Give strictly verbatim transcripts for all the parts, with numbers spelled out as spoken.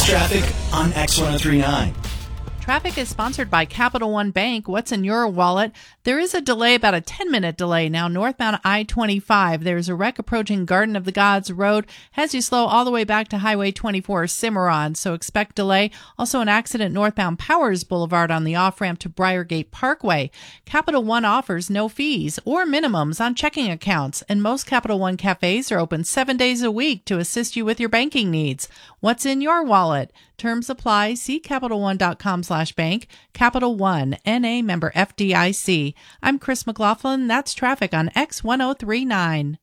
That's traffic on X ten thirty-nine. Traffic is sponsored by Capital One Bank. What's in your wallet? There is a delay, about a ten-minute delay now, northbound I twenty-five. There's a wreck approaching Garden of the Gods Road. Has you slow all the way back to Highway twenty-four Cimarron, so expect delay. Also an accident northbound Powers Boulevard on the off-ramp to Briargate Parkway. Capital One offers no fees or minimums on checking accounts, and most Capital One cafes are open seven days a week to assist you with your banking needs. What's in your wallet? Terms apply. See Capital One dot com slash bank. Capital One, N A member F D I C. I'm Chris McLaughlin. That's traffic on X ten thirty-nine.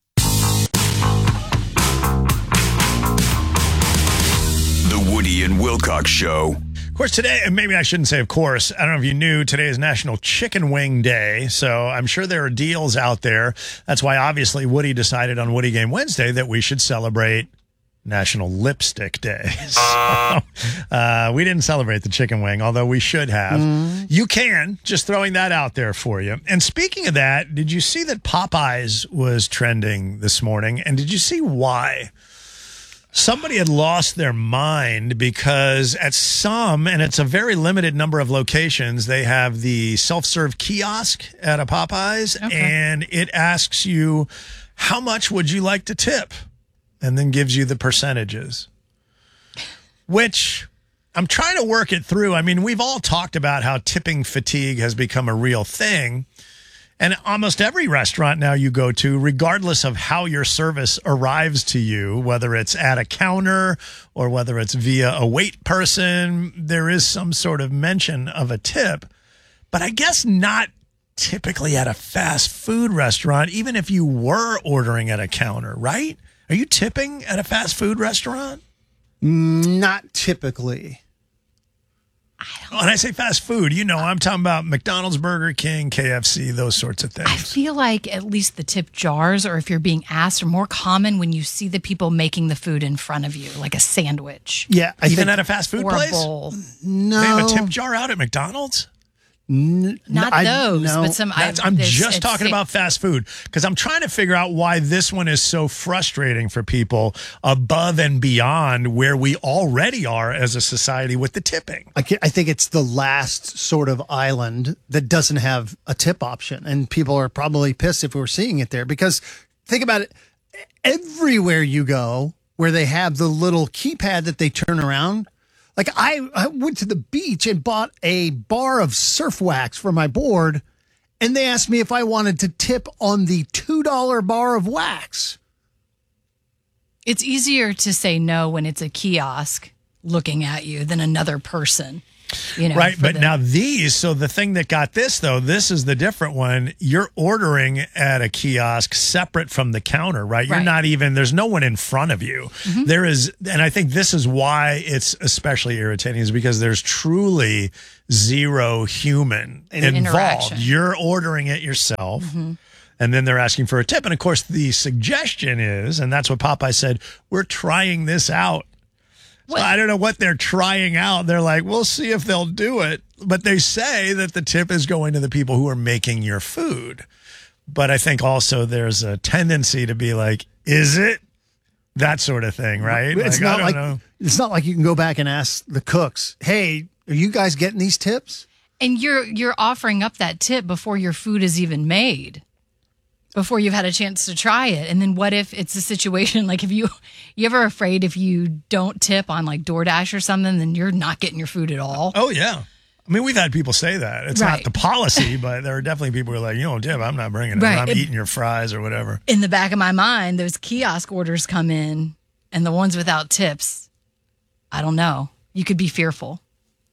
The Woody and Wilcox Show. Of course, today, and maybe I shouldn't say of course, I don't know if you knew, today is National Chicken Wing Day, so I'm sure there are deals out there. That's why, obviously, Woody decided on Woody Game Wednesday that we should celebrate National Lipstick Day. So, uh, we didn't celebrate the chicken wing, although we should have. Mm. You can, just throwing that out there for you. And speaking of that, did you see that Popeyes was trending this morning? And did you see why? Somebody had lost their mind because at some, and it's a very limited number of locations, they have the self-serve kiosk at a Popeyes, okay. And it asks you, how much would you like to tip? And then gives you the percentages, which I'm trying to work it through. I mean, we've all talked about how tipping fatigue has become a real thing. And almost every restaurant now you go to, regardless of how your service arrives to you, whether it's at a counter or whether it's via a wait person, there is some sort of mention of a tip. But I guess not typically at a fast food restaurant, even if you were ordering at a counter, right? Are you tipping at a fast food restaurant? Not typically. I when I say fast food, you know, I'm talking about McDonald's, Burger King, K F C, those sorts of things. I feel like at least the tip jars, or if you're being asked, are more common when you see the people making the food in front of you, like a sandwich. Yeah. I Even think, at a fast food or place? A bowl. No. They have a tip jar out at McDonald's? N- Not I, those, no. but some. That's, I'm just talking about fast food because I'm trying to figure out why this one is so frustrating for people above and beyond where we already are as a society with the tipping. I, I think it's the last sort of island that doesn't have a tip option, and people are probably pissed if we're seeing it there because think about it. Everywhere you go where they have the little keypad that they turn around. Like I, I went to the beach and bought a bar of surf wax for my board, and they asked me if I wanted to tip on the two dollar bar of wax. It's easier to say no when it's a kiosk looking at you than another person. You know, right, but the- now these, so the thing that got this, though, this is the different one. You're ordering at a kiosk separate from the counter, right? You're Right. not even, there's no one in front of you. Mm-hmm. There is, and I think this is why it's especially irritating is because there's truly zero human involved. Interaction. You're ordering it yourself. Mm-hmm. And then they're asking for a tip. And of course, the suggestion is, and that's what Popeye said, we're trying this out. So I don't know what they're trying out. They're like, we'll see if they'll do it. But they say that the tip is going to the people who are making your food. But I think also there's a tendency to be like, is it? That sort of thing, right? It's like, not I don't like know. It's not like you can go back and ask the cooks, hey, are you guys getting these tips? And you're you're offering up that tip before your food is even made, before you've had a chance to try it. And then what if it's a situation like if you you ever afraid if you don't tip on like DoorDash or something, then you're not getting your food at all? Oh, yeah. I mean, we've had people say that. It's Right. not the policy, but there are definitely people who are like, you don't tip, I'm not bringing it. Right. I'm It- eating your fries or whatever. In the back of my mind, those kiosk orders come in, and the ones without tips, I don't know. You could be fearful.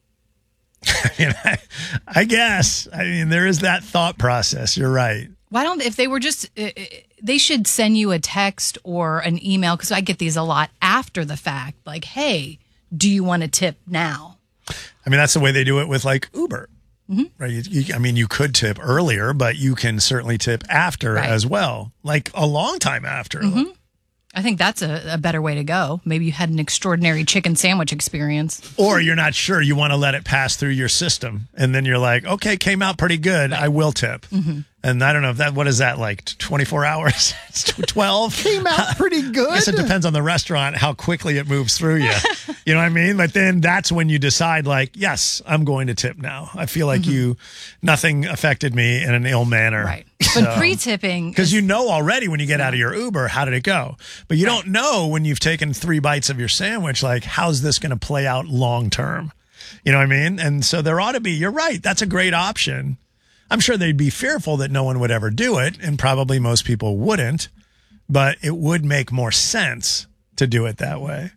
I mean, I, I guess. I mean, there is that thought process. You're right. Why don't, if they were just, uh, they should send you a text or an email, because I get these a lot after the fact, like, hey, do you want to tip now? I mean, that's the way they do it with like Uber, mm-hmm. right? You, you, I mean, you could tip earlier, but you can certainly tip after Right. as well, like a long time after. Mm-hmm. I think that's a, a better way to go. Maybe you had an extraordinary chicken sandwich experience. Or you're not sure, you want to let it pass through your system. And then you're like, okay, came out pretty good. I will tip. Mm-hmm. And I don't know if that, what is that, like twenty-four hours? twelve? Came out pretty good. I guess it depends on the restaurant, how quickly it moves through you. You know what I mean? But then that's when you decide, like, yes, I'm going to tip now. I feel like mm-hmm. you, nothing affected me in an ill manner. Right. But so, pre-tipping. Because you know already when you get out of your Uber, how did it go? But you right. don't know when you've taken three bites of your sandwich, like, how's this going to play out long term? You know what I mean? And so there ought to be, you're right, that's a great option. I'm sure they'd be fearful that no one would ever do it, and probably most people wouldn't, but it would make more sense to do it that way.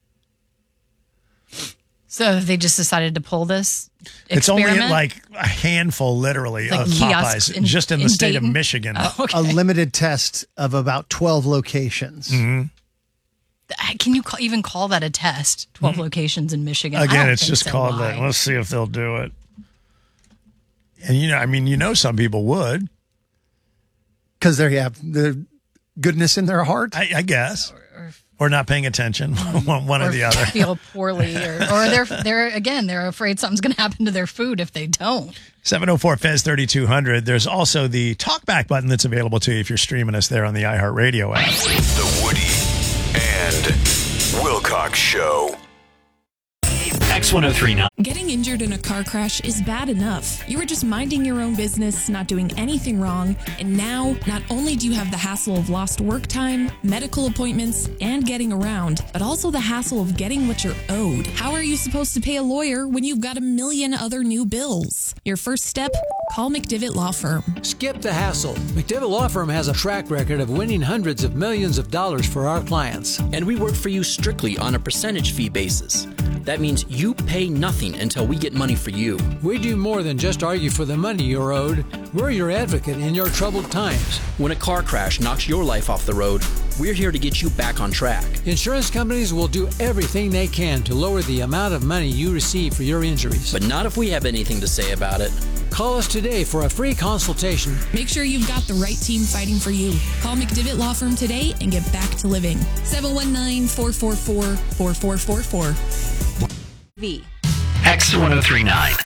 So they just decided to pull this experiment? It's only at like a handful, literally, like of Popeyes, in, just in the in state Dayton? of Michigan. Oh, okay. A limited test of about twelve locations. Mm-hmm. Can you call, even call that a test? twelve mm-hmm. locations in Michigan? Again, it's just so. called Why? that. Let's see if they'll do it. And, you know, I mean, you know, some people would. Because they have the goodness in their heart? I, I guess. Or, or, or not paying attention, one, one or, or the other. Feel poorly. Or, or they're, they're, again, they're afraid something's going to happen to their food if they don't. seven oh four F E Z thirty-two hundred. There's also the talkback button that's available to you if you're streaming us there on the iHeartRadio app. The Woody and Wilcox Show. X ten thirty-nine. Getting injured in a car crash is bad enough. You were just minding your own business, not doing anything wrong, and now not only do you have the hassle of lost work time, medical appointments, and getting around, but also the hassle of getting what you're owed. How are you supposed to pay a lawyer when you've got a million other new bills? Your first step? Call McDivitt Law Firm. Skip the hassle. McDivitt Law Firm has a track record of winning hundreds of millions of dollars for our clients. And we work for you strictly on a percentage fee basis. That means you pay nothing until we get money for you. We do more than just argue for the money you're owed. We're your advocate in your troubled times. When a car crash knocks your life off the road, we're here to get you back on track. Insurance companies will do everything they can to lower the amount of money you receive for your injuries. But not if we have anything to say about it. Call us today for a free consultation. Make sure you've got the right team fighting for you. Call McDivitt Law Firm today and get back to living. seven one nine, four four four, four four four four. V. X ten thirty-nine.